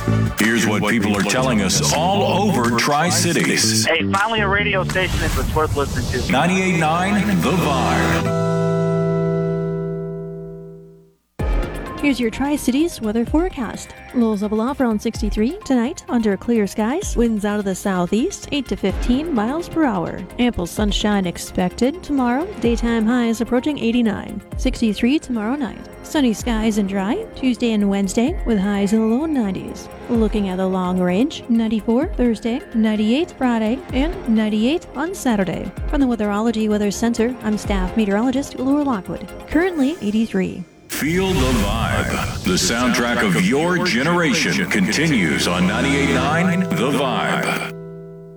Here's what people are telling us all over Tri-Cities. Hey, finally a radio station that's worth listening to. 98.9 The Vibe. Here's your Tri-Cities weather forecast. Lows level off around 63 tonight under clear skies. Winds out of the southeast 8 to 15 miles per hour. Ample sunshine expected tomorrow. Daytime highs approaching 89. 63 tomorrow night. Sunny skies and dry Tuesday and Wednesday with highs in the low 90s. Looking at the long range, 94 Thursday, 98 Friday, and 98 on Saturday. From the Weatherology Weather Center, I'm staff meteorologist Laura Lockwood. Currently 83. Feel the vibe. The soundtrack of your generation continues on 98.9 The Vibe.